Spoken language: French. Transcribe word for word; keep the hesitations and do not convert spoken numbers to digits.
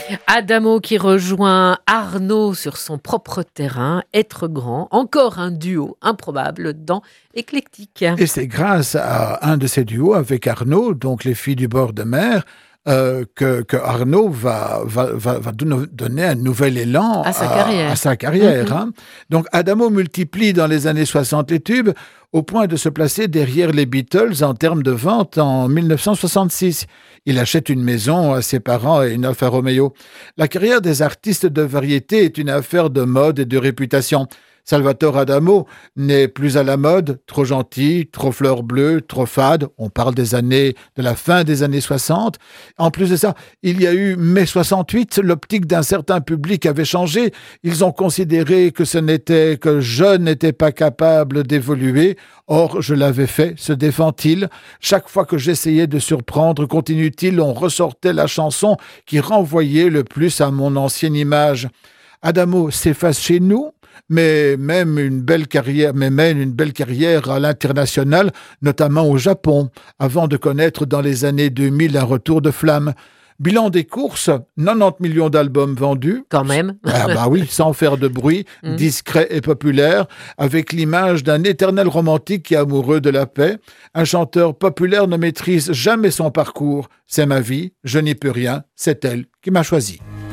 Adamo qui rejoint Arnaud sur son propre terrain, Être grand, encore un duo improbable dans Éclectique. Et c'est grâce à un de ces duos avec Arnaud, donc Les filles du bord de mer, euh, que, que Arnaud va, va, va, va donner un nouvel élan à sa carrière. À sa carrière Mm-hmm. hein. Donc Adamo multiplie dans les années soixante les tubes au point de se placer derrière les Beatles en termes de vente en dix-neuf cent soixante-six. Il achète une maison à ses parents et une Alfa Romeo. La carrière des artistes de variété est une affaire de mode et de réputation. Salvatore Adamo n'est plus à la mode, trop gentil, trop fleur bleue, trop fade. On parle des années, de la fin des années soixante. En plus de ça, il y a eu mai soixante-huit, l'optique d'un certain public avait changé. Ils ont considéré que ce n'était que je n'étais pas capable d'évoluer. Or, je l'avais fait, se défend-il. Chaque fois que j'essayais de surprendre, continue-t-il, on ressortait la chanson qui renvoyait le plus à mon ancienne image. Adamo s'efface chez nous, mais même une belle carrière, mais mène une belle carrière à l'international, notamment au Japon, avant de connaître dans les années deux mille un retour de flamme. Bilan des courses, quatre-vingt-dix millions d'albums vendus. Quand même. Ah bah oui, sans faire de bruit, Mm. discret et populaire, avec l'image d'un éternel romantique et amoureux de la paix. Un chanteur populaire ne maîtrise jamais son parcours. C'est ma vie, je n'y peux rien, c'est elle qui m'a choisi.